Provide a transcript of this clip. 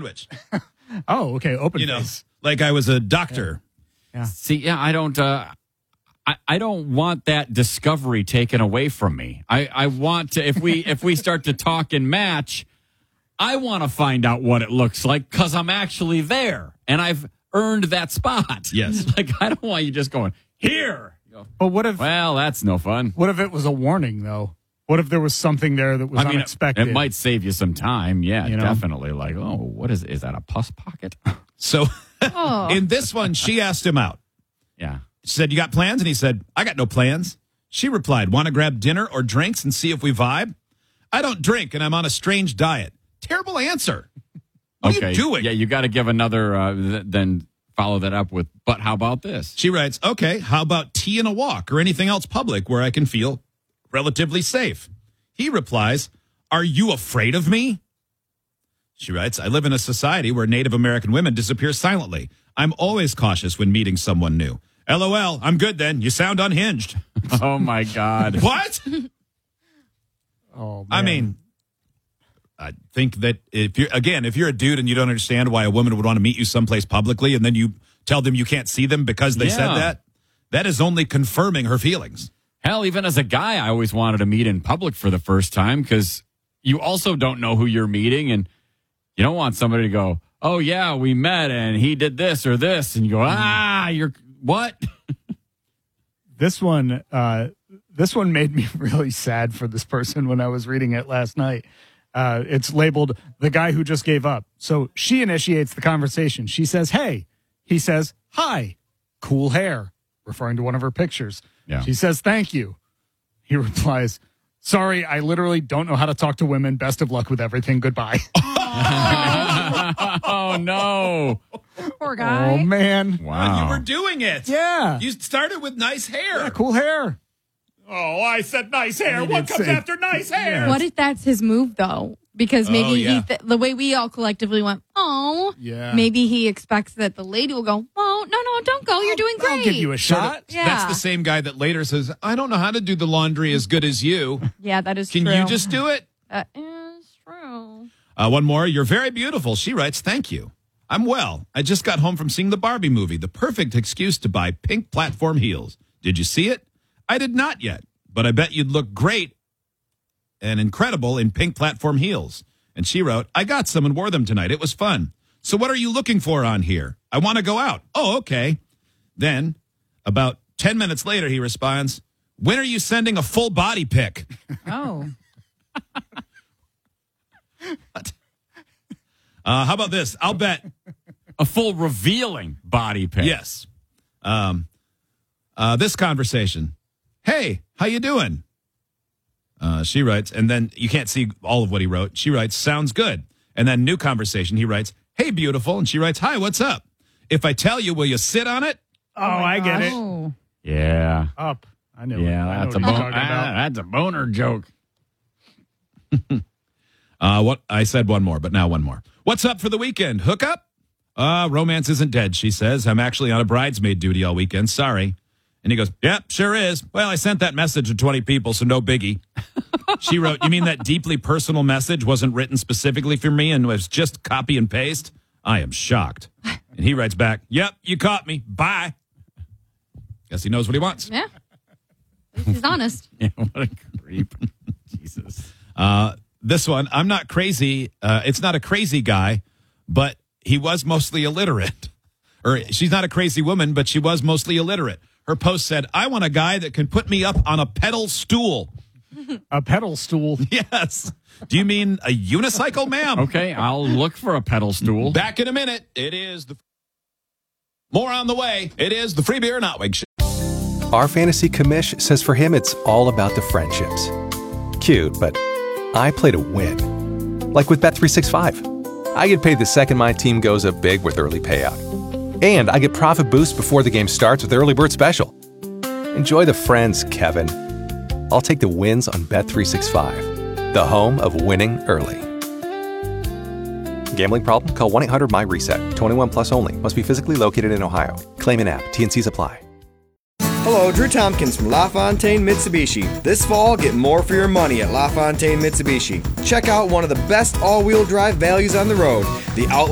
sandwich. Oh, okay. Open face. Like I was a doctor. Yeah. See, I don't. I don't want that discovery taken away from me. I want to. If we start to talk and match, I want to find out what it looks like because I'm actually there and I've earned that spot. Yes. Like I don't want you just going here. But what if? Well, that's no fun. What if it was a warning though? What if there was something there that was unexpected? It might save you some time. Yeah, You know? definitely. Like, oh, what is that? A pus pocket? So in this one, she asked him out. Yeah. She said, "You got plans?" And he said, "I got no plans." She replied, "Want to grab dinner or drinks and see if we vibe?" "I don't drink and I'm on a strange diet." Terrible answer. What are you doing? Yeah, you got to give another, then follow that up with, but how about this? She writes, "Okay, how about tea and a walk or anything else public where I can feel relatively safe?" He replies, "Are you afraid of me?" She writes, "I live in a society where Native American women disappear silently. I'm always cautious when meeting someone new. LOL, I'm good then. You sound unhinged." Oh, my God. What? Oh, man. I mean, I think that if you're a dude and you don't understand why a woman would want to meet you someplace publicly and then you tell them you can't see them because they said that, that is only confirming her feelings. Hell, even as a guy, I always wanted to meet in public for the first time because you also don't know who you're meeting and you don't want somebody to go, "Oh, yeah, we met and he did this or this." And you go, you're what? This one made me really sad for this person when I was reading it last night. It's labeled "the guy who just gave up." So she initiates the conversation. She says, "Hey." He says, "Hi, cool hair," referring to one of her pictures. Yeah. She says, "Thank you." He replies, "Sorry, I literally don't know how to talk to women. Best of luck with everything. Goodbye." Oh, no. Poor guy. Oh, man. Wow. You were doing it. Yeah. You started with nice hair. Yeah, cool hair. Oh, I said nice hair. I mean, What comes after nice hair? What if that's his move, though? Because maybe the way we all collectively went, oh, Yeah. maybe he expects that the lady will go, oh, no, don't go. You're doing great. I'll give you a shot. Yeah. That's the same guy that later says, "I don't know how to do the laundry as good as you. Yeah, that is Can true. you just do it?" That is true. One more. "You're very beautiful." She writes, "Thank you. I'm well. I just got home from seeing the Barbie movie. The perfect excuse to buy pink platform heels. Did you see it?" "I did not yet, but I bet you'd look great and incredible in pink platform heels." And she wrote, "I got some and wore them tonight. It was fun. So what are you looking for on here?" "I want to go out." "Oh, okay." Then, about 10 minutes later, he responds, "When are you sending a full body pic?" Oh. How about this? I'll bet. A full revealing body pic. Yes. This conversation. "Hey, how you doing?" She writes, and then you can't see all of what he wrote. She writes, "Sounds good." And then new conversation. He writes, "Hey, beautiful." And she writes, "Hi, what's up? If I tell you, will you sit on it?" Oh, I get it. Oh. Yeah. Up. I know. Yeah, I know that's a what you're talking about. that's a boner joke. What I said one more, but now one more. "What's up for the weekend? Hook up?" Romance isn't dead," she says. "I'm actually on a bridesmaid duty all weekend. Sorry." And he goes, "Yep, sure is. Well, I sent that message to 20 people, so no biggie." She wrote, "You mean that deeply personal message wasn't written specifically for me and was just copy and paste? I am shocked." And he writes back, "Yep, you caught me. Bye." Guess he knows what he wants. Yeah. At least he's honest. Yeah, what a creep. Jesus. This one, I'm not crazy. It's not a crazy guy, but he was mostly illiterate. Or she's not a crazy woman, but she was mostly illiterate. Her post said, "I want a guy that can put me up on a pedal stool." A pedal stool. Yes. "Do you mean a unicycle, ma'am?" Okay, I'll look for a pedal stool. Back in a minute. It is more on the way. It is the Free Beer and Outwig Show. Our fantasy commish says for him it's all about the friendships. Cute, but I play to win. Like with Bet365. I get paid the second my team goes up big with early payout. And I get profit boost before the game starts with Early Bird Special. Enjoy the friends, Kevin. I'll take the wins on Bet365, the home of winning early. Gambling problem? Call 1-800-MY-RESET. 21 plus only. Must be physically located in Ohio. Claim in app. T&Cs apply. Hello, Drew Tompkins from LaFontaine Mitsubishi. This fall, get more for your money at LaFontaine Mitsubishi. Check out one of the best all-wheel drive values on the road, the Outlander